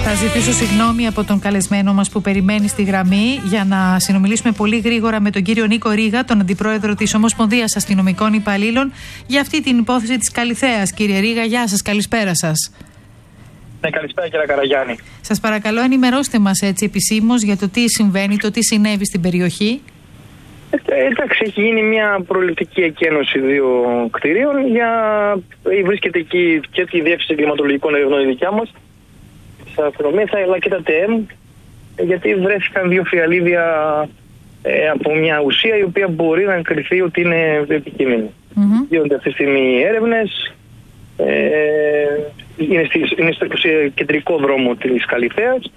Θα ζητήσω συγγνώμη από τον καλεσμένο μας που περιμένει στη γραμμή για να συνομιλήσουμε πολύ γρήγορα με τον κύριο Νίκο Ρήγα, τον Αντιπρόεδρο της Ομοσπονδίας Αστυνομικών Υπαλλήλων, για αυτή την υπόθεση της Καλιθέας. Κύριε Ρήγα, γεια σας, καλησπέρα σας. Ναι, καλησπέρα κύριε Καραγιάννη. Σας παρακαλώ, ενημερώστε μας έτσι επισήμως για το τι συμβαίνει, το τι συνέβη στην περιοχή. Εντάξει, έχει γίνει μια προληπτική εκένωση δύο κτηρίων. Βρίσκεται εκεί και τη Διεύθυνση Εγκληματολογικών Ερευνών η δικιά μας, της αστυνομίας, αλλά και τα ΤΕΜ, γιατί βρέθηκαν δύο φιαλίδια από μια ουσία η οποία μπορεί να κριθεί ότι είναι επικίνδυνη. Γίνονται αυτή τη στιγμή έρευνες. Είναι στο κεντρικό δρόμο της Καλιθέας.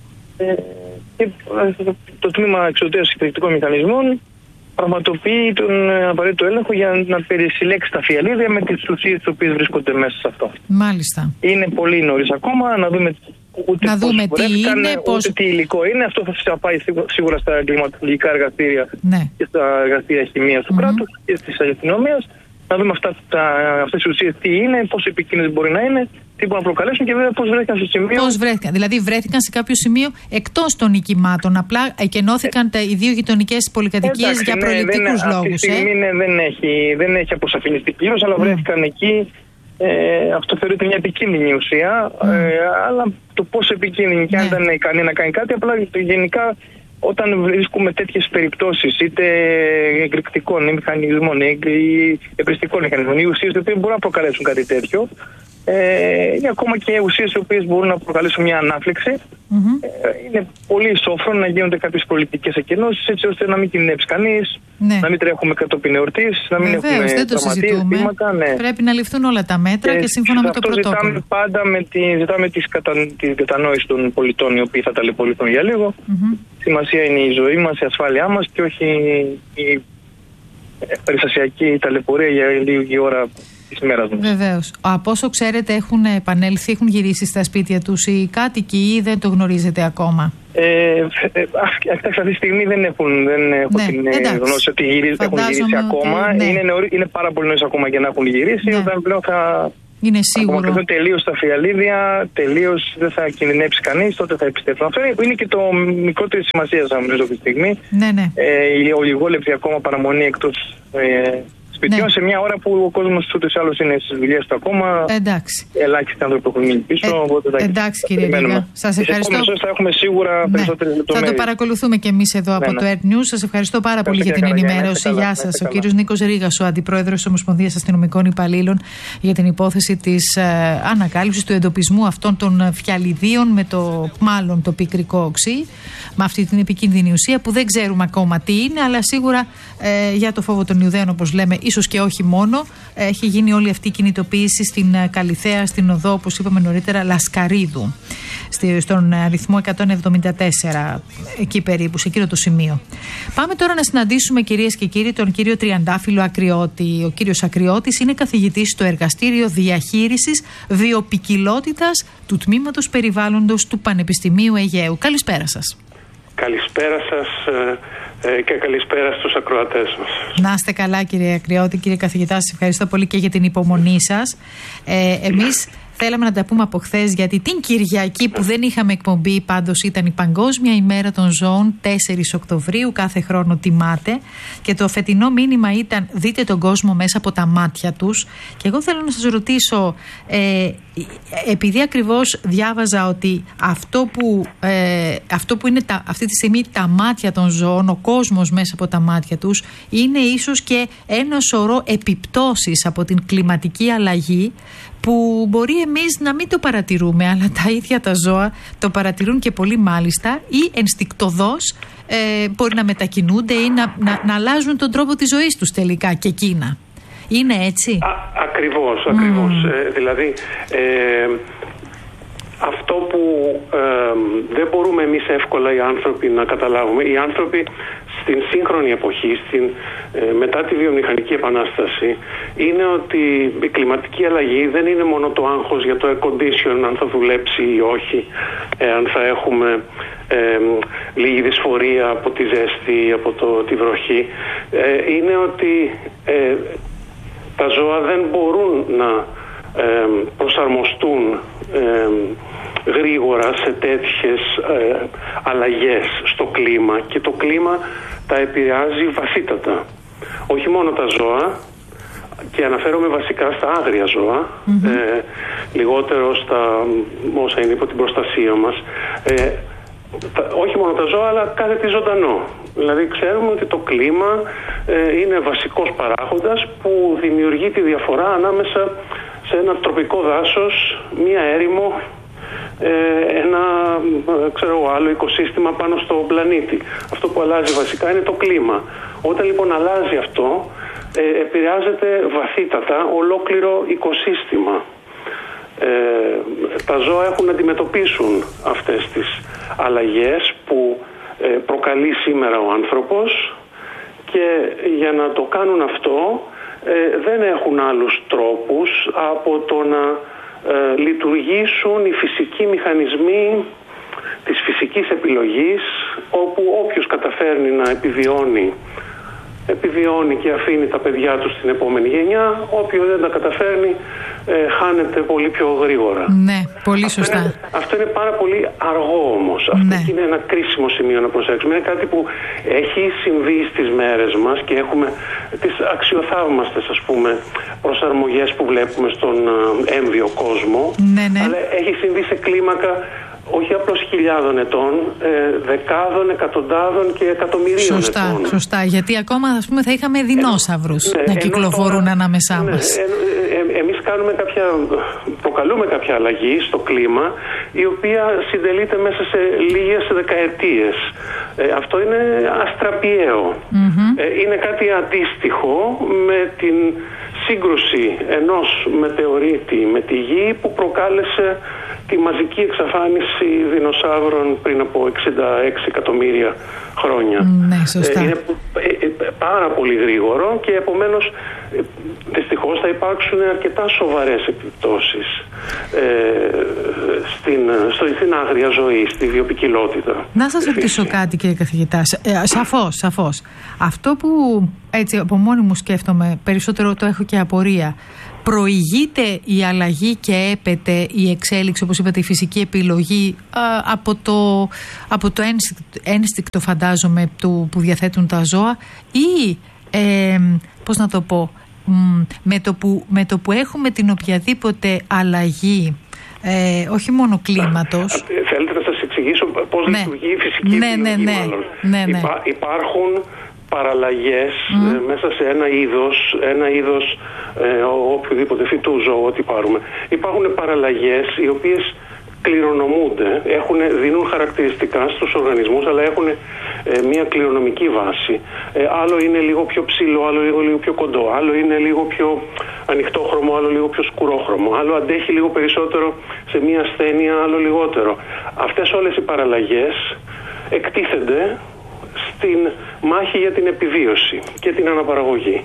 Και το τμήμα εξωτερικών εκρηκτικών μηχανισμών πραγματοποιεί τον απαραίτητο έλεγχο για να περισυλλέξει τα φιαλίδια με τις ουσίες τις οποίες βρίσκονται μέσα σε αυτό. Μάλιστα. Είναι πολύ νωρίς ακόμα να δούμε τι είναι, ούτε τι υλικό είναι. Αυτό θα πάει σίγουρα στα εγκληματολογικά εργαστήρια και στα εργαστήρια χημείας του κράτους και της αστυνομίας. Να δούμε αυτές οι ουσίες τι είναι, πόσο επικίνδυνες μπορεί να είναι, τι μπορούν να προκαλέσουν και βέβαια πώς βρέθηκαν στο σημείο. Πώς βρέθηκαν, δηλαδή βρέθηκαν σε κάποιο σημείο εκτός των οικημάτων. Απλά εκενώθηκαν οι δύο γειτονικές πολυκατοικίες για προληπτικούς λόγους. Αυτή τη στιγμή δεν έχει αποσαφινιστεί πλήρως, αλλά βρέθηκαν εκεί. Αυτό θεωρείται μια επικίνδυνη ουσία. Αλλά το πόσο επικίνδυνη και αν ήταν ικανή να κάνει κάτι, απλά γενικά. Όταν βρίσκουμε τέτοιες περιπτώσεις, είτε εκρηκτικών μηχανισμών ή εμπριστικών μηχανισμών, οι ουσίες οι οποίες μπορούν να προκαλέσουν κάτι τέτοιο, ή ακόμα και ουσίες οι οποίες μπορούν να προκαλέσουν μια ανάφλεξη, είναι πολύ σόφρον να γίνονται κάποιες προληπτικές εκενώσεις, έτσι ώστε να μην κινδυνεύσει κανείς, να μην τρέχουμε κατόπιν εορτής, να μην έχουμε τραυματίες, θύματα. Πρέπει να ληφθούν όλα τα μέτρα και σύμφωνα με το πρωτόκολλο. Ζητάμε την κατανόηση των πολιτών, οι οποίοι θα ταλαιπωρηθούν για λίγο. Σημασία είναι η ζωή μας, η ασφάλειά μας και όχι η περιστασιακή ταλαιπωρία για λίγη ώρα της ημέρας μας. Βεβαίως. Από όσο ξέρετε έχουν επανέλθει, έχουν γυρίσει στα σπίτια τους οι κάτοικοι ή δεν το γνωρίζετε ακόμα? Αυτή τη στιγμή δεν έχω την γνώση ότι έχουν γυρίσει ακόμα. Είναι πάρα πολύ νωρίς ακόμα για να έχουν γυρίσει. Όταν πλέον θα απομακρυνθούν τελείως τα φιαλίδια, τελείως δεν θα κινδυνεύσει κανείς, τότε θα επιστρέψουν. Αυτό είναι και το μικρότερη σημασία αυτή τη στιγμή. Η ολιγόλεπτη ακόμα παραμονή εκτός σπιτιών σε μια ώρα που ο κόσμος ούτως ή άλλως είναι στις δουλειές του ακόμα. Ελάχιστοι άνθρωποι έχουν μείνει πίσω. Εντάξει κύριε Ρήγα, σας ευχαριστώ. Θα έχουμε σίγουρα περισσότερες λεπτομέρειες. Θα το παρακολουθούμε και εμείς εδώ από το Earth News. Σας ευχαριστώ πάρα πολύ για την ενημέρωση. Γεια σας. Ο κύριος Νίκος Ρήγας, ο Αντιπρόεδρος της Ομοσπονδίας Αστυνομικών Υπαλλήλων, για την υπόθεση της ανακάλυψης του εντοπισμού αυτών των φιαλιδίων με μάλλον το πικρικό οξύ, με αυτή την επικίνδυνη ουσία που δεν ξέρουμε ακόμα τι είναι, αλλά σίγουρα για το φόβο των Ιουδαίων, όπως λέμε, ίσως και όχι μόνο, έχει γίνει όλη αυτή η κινητοποίηση στην Καλιθέα, στην οδό, όπως είπαμε νωρίτερα, Λασκαρίδου, στον αριθμό 174, εκεί περίπου, σε εκείνο το σημείο. Πάμε τώρα να συναντήσουμε, κυρίες και κύριοι, τον κύριο Τριαντάφυλλο Ακριώτη. Ο κύριος Ακριώτης είναι καθηγητής στο Εργαστήριο Διαχείρισης Βιοποικιλότητας του Τμήματος Περιβάλλοντος του Πανεπιστημίου Αιγαίου. Καλησπέρα σας. Καλησπέρα σας και καλησπέρα στους ακροατές μας. Να είστε καλά κύριε Ακριώτη, κύριε καθηγητά, σας ευχαριστώ πολύ και για την υπομονή σας. Εμείς θέλαμε να τα πούμε από χθες, γιατί την Κυριακή που δεν είχαμε εκπομπή, πάντως ήταν η Παγκόσμια ημέρα των ζώων, 4 Οκτωβρίου, κάθε χρόνο τιμάται, και το φετινό μήνυμα ήταν «Δείτε τον κόσμο μέσα από τα μάτια τους». Και εγώ θέλω να σας ρωτήσω, επειδή ακριβώς διάβαζα ότι αυτό που είναι αυτή τη στιγμή τα μάτια των ζώων, ο κόσμος μέσα από τα μάτια τους, είναι ίσως και ένα σωρό επιπτώσεις από την κλιματική αλλαγή που μπορεί εμείς να μην το παρατηρούμε, αλλά τα ίδια τα ζώα το παρατηρούν και πολύ μάλιστα, ή ενστικτωδώς μπορεί να μετακινούνται ή να αλλάζουν τον τρόπο της ζωής τους τελικά και εκείνα. Είναι έτσι? Ακριβώς. Δηλαδή αυτό που δεν μπορούμε εμείς εύκολα οι άνθρωποι να καταλάβουμε, οι άνθρωποι στην σύγχρονη εποχή, μετά τη βιομηχανική επανάσταση, είναι ότι η κλιματική αλλαγή δεν είναι μόνο το άγχος για το air condition, αν θα δουλέψει ή όχι, αν θα έχουμε λίγη δυσφορία από τη ζέστη, από τη βροχή. Είναι ότι τα ζώα δεν μπορούν να προσαρμοστούν γρήγορα σε τέτοιες αλλαγές στο κλίμα, και το κλίμα τα επηρεάζει βαθύτατα. Όχι μόνο τα ζώα, και αναφέρομαι βασικά στα άγρια ζώα, λιγότερο στα όσα είναι υπό την προστασία μας. Όχι μόνο τα ζώα, αλλά κάθε τι ζωντανό. Δηλαδή ξέρουμε ότι το κλίμα είναι βασικός παράγοντας που δημιουργεί τη διαφορά ανάμεσα σε ένα τροπικό δάσος, μία έρημο, ένα άλλο οικοσύστημα πάνω στο πλανήτη. Αυτό που αλλάζει βασικά είναι το κλίμα. Όταν λοιπόν αλλάζει αυτό, επηρεάζεται βαθύτατα ολόκληρο οικοσύστημα. Τα ζώα έχουν να αντιμετωπίσουν αυτές τις αλλαγές που προκαλεί σήμερα ο άνθρωπος, και για να το κάνουν αυτό δεν έχουν άλλους τρόπους από το να λειτουργήσουν οι φυσικοί μηχανισμοί της φυσικής επιλογής, όπου όποιος καταφέρνει να επιβιώνει και αφήνει τα παιδιά του στην επόμενη γενιά, όποιος δεν τα καταφέρνει χάνεται πολύ πιο γρήγορα. Ναι, πολύ σωστά. Αυτό είναι πάρα πολύ αργό όμως. Αυτό είναι ένα κρίσιμο σημείο να προσέξουμε. Είναι κάτι που έχει συμβεί στις μέρες μας και έχουμε τις αξιοθαύμαστες, ας πούμε, προσαρμογές που βλέπουμε στον έμβιο κόσμο. Ναι. Αλλά έχει συμβεί σε κλίμακα όχι απλώς χιλιάδων ετών, δεκάδων, εκατοντάδων και εκατομμυρίων ετών. Σωστά, γιατί ακόμα, ας πούμε, θα είχαμε δεινόσαυρους να κυκλοφορούν ανάμεσά μας. Εμείς προκαλούμε κάποια αλλαγή στο κλίμα, η οποία συντελείται μέσα σε λίγες δεκαετίες. Αυτό είναι αστραπιαίο. Είναι κάτι αντίστοιχο με την σύγκρουση ενός μετεωρίτη με τη Γη που προκάλεσε τη μαζική εξαφάνιση δεινοσαύρων πριν από 66 εκατομμύρια χρόνια. Ναι, σωστά. Είναι πάρα πολύ γρήγορο και επομένως δυστυχώς θα υπάρξουν αρκετά σοβαρές επιπτώσεις στην άγρια ζωή, στη βιοποικιλότητα. Να σας ρωτήσω κάτι, κύριε καθηγητά. Σαφώς. Αυτό που έτσι από μόνη μου σκέφτομαι, περισσότερο το έχω και απορία. Προηγείται η αλλαγή και έπεται η εξέλιξη, όπως είπατε, η φυσική επιλογή από το ένστικτο, φαντάζομαι, που διαθέτουν τα ζώα, ή πώς να το πω, με το που έχουμε την οποιαδήποτε αλλαγή, όχι μόνο κλίματος. Θέλετε να σας εξηγήσω πώς λειτουργεί η φυσική επιλογή, μάλλον. Ναι. Υπάρχουν παραλλαγές μέσα σε ένα είδος οποιοδήποτε φυτού, ζώου, ό,τι πάρουμε. Υπάρχουν παραλλαγές οι οποίες κληρονομούνται, δίνουν χαρακτηριστικά στους οργανισμούς, αλλά έχουν μια κληρονομική βάση. Άλλο είναι λίγο πιο ψηλό, άλλο λίγο πιο κοντό, άλλο είναι λίγο πιο ανοιχτόχρωμο, άλλο λίγο πιο σκουρόχρωμο, άλλο αντέχει λίγο περισσότερο σε μια ασθένεια, άλλο λιγότερο. Αυτές όλες οι παραλλαγές εκτίθενται στην μάχη για την επιβίωση και την αναπαραγωγή.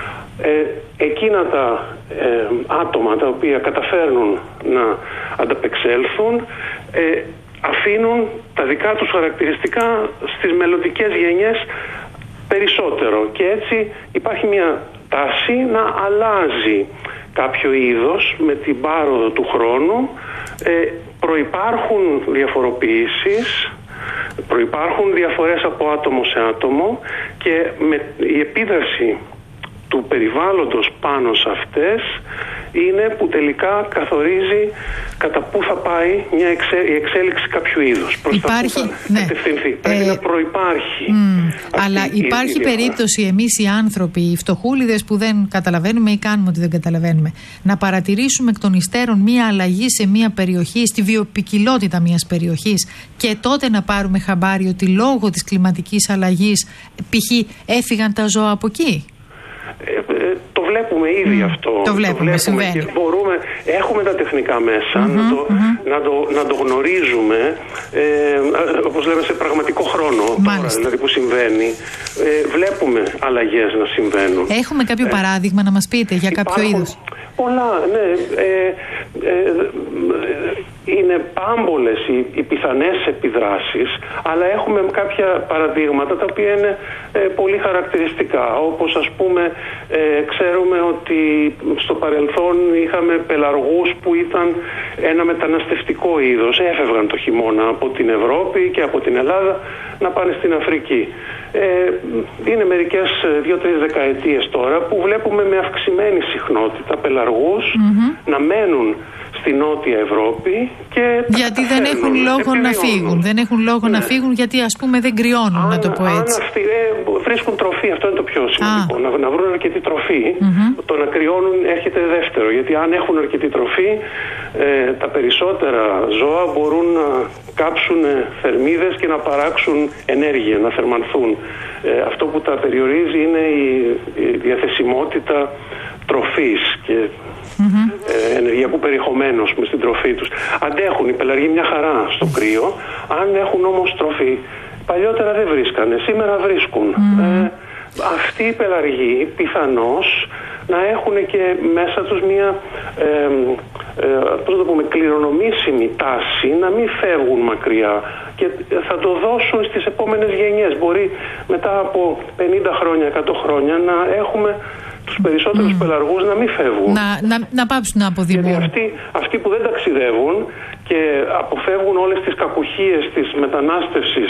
Εκείνα τα άτομα τα οποία καταφέρνουν να ανταπεξέλθουν αφήνουν τα δικά τους χαρακτηριστικά στις μελλοντικές γενιές περισσότερο, και έτσι υπάρχει μια τάση να αλλάζει κάποιο είδος με την πάροδο του χρόνου. Προϋπάρχουν διαφοροποιήσεις, προϋπάρχουν διαφορές από άτομο σε άτομο, και με η επίδραση του περιβάλλοντος πάνω σε αυτές είναι που τελικά καθορίζει κατά πού θα πάει η εξέλιξη κάποιου είδους. Υπάρχει, πρέπει να προϋπάρχει. Αλλά υπάρχει περίπτωση εμείς οι άνθρωποι, οι φτωχούλιδες που δεν καταλαβαίνουμε ή κάνουμε ότι δεν καταλαβαίνουμε, να παρατηρήσουμε εκ των υστέρων μία αλλαγή σε μία περιοχή, στη βιοποικιλότητα μιας περιοχής, και τότε να πάρουμε χαμπάρι ότι λόγω της κλιματικής αλλαγής π.χ. έφυγαν τα ζώα από εκεί. Το βλέπουμε ήδη αυτό. Το βλέπουμε, συμβαίνει. Και έχουμε τα τεχνικά μέσα να το γνωρίζουμε, όπως λέμε, σε πραγματικό χρόνο. Τώρα, δηλαδή που συμβαίνει. Βλέπουμε αλλαγές να συμβαίνουν. Έχουμε κάποιο παράδειγμα να μας πείτε για κάποιο είδος? Πολλά, ναι. είναι πάμπολες οι πιθανές επιδράσεις, αλλά έχουμε κάποια παραδείγματα τα οποία είναι πολύ χαρακτηριστικά. Όπως ας πούμε ξέρουμε ότι στο παρελθόν είχαμε πελαργούς που ήταν ένα μεταναστευτικό είδος. Έφευγαν το χειμώνα από την Ευρώπη και από την Ελλάδα να πάνε στην Αφρική. Είναι μερικές 2-3 δεκαετίες τώρα που βλέπουμε με αυξημένη συχνότητα πελαργούς να μένουν στη Νότια Ευρώπη και γιατί δεν έχουν λόγο να φύγουν. Δεν έχουν λόγο να φύγουν γιατί ας πούμε δεν κρυώνουν, να το πω έτσι. Αν αυτοί βρίσκουν τροφή, αυτό είναι το πιο σημαντικό. Να βρουν αρκετή τροφή. Το να κρυώνουν έρχεται δεύτερο, γιατί αν έχουν αρκετή τροφή τα περισσότερα ζώα μπορούν να κάψουν θερμίδες και να παράξουν ενέργεια, να θερμανθούν. Αυτό που τα περιορίζει είναι η διαθεσιμότητα τροφής και ενεργειακού περιεχομένου στην τροφή τους. Αντέχουν οι πελαργοί μια χαρά στο κρύο, αν έχουν όμως τροφή. Παλιότερα δεν βρίσκανε, σήμερα βρίσκουν. Αυτοί οι πελαργοί πιθανώς να έχουν και μέσα τους μια πώς το πούμε, κληρονομήσιμη τάση να μην φεύγουν μακριά και θα το δώσουν στις επόμενες γενιές. Μπορεί μετά από 50 χρόνια, 100 χρόνια να έχουμε τους περισσότερους πελαργούς να μην φεύγουν. Να πάψουν να αποδημούν. Γιατί αυτοί που δεν ταξιδεύουν και αποφεύγουν όλες τις κακουχίες της μετανάστευσης,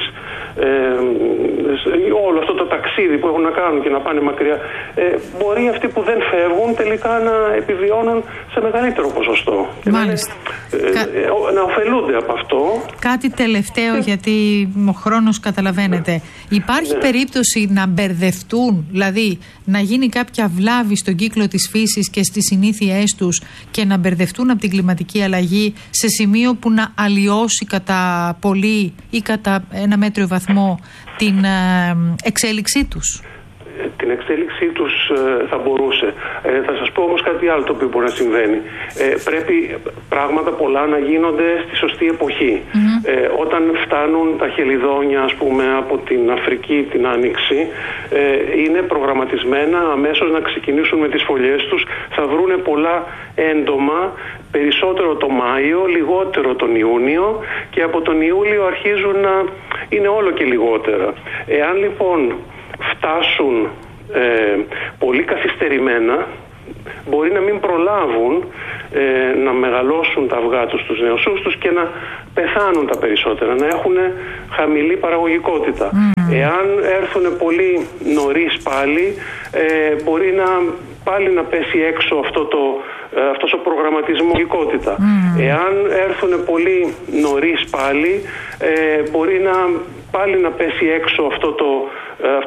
όλο αυτό το ταξίδι που έχουν να κάνουν και να πάνε μακριά, μπορεί αυτοί που δεν φεύγουν τελικά να επιβιώνουν σε μεγαλύτερο ποσοστό. Μάλιστα. Να ωφελούνται από αυτό. Κάτι τελευταίο, γιατί ο χρόνος καταλαβαίνετε. Υπάρχει περίπτωση να μπερδευτούν, δηλαδή να γίνει κάποια βλάβη στον κύκλο της φύσης και στις συνήθειές τους και να μπερδευτούν από την κλιματική αλλαγή σε σημείο που να αλλοιώσει κατά πολύ ή κατά ένα μέτριο βαθμό την εξέλιξή τους? Την εξέλιξή τους θα μπορούσε. Θα σας πω όμως κάτι άλλο το οποίο μπορεί να συμβαίνει. Πρέπει πράγματα πολλά να γίνονται στη σωστή εποχή. Όταν φτάνουν τα χελιδόνια, ας πούμε, από την Αφρική την Άνοιξη, είναι προγραμματισμένα αμέσως να ξεκινήσουν με τις φωλιές τους. Θα βρούνε πολλά έντομα, περισσότερο το Μάιο, λιγότερο τον Ιούνιο και από τον Ιούλιο αρχίζουν να είναι όλο και λιγότερα. Εάν λοιπόν φτάσουν πολύ καθυστερημένα, μπορεί να μην προλάβουν να μεγαλώσουν τα αυγά τους, τους νεοσούς τους και να πεθάνουν τα περισσότερα, να έχουν χαμηλή παραγωγικότητα. Εάν έρθουν πολύ νωρίς πάλι, μπορεί πάλι να πέσει έξω αυτός ο προγραμματισμός. Εάν έρθουν πολύ νωρίς πάλι, μπορεί πάλι να πέσει έξω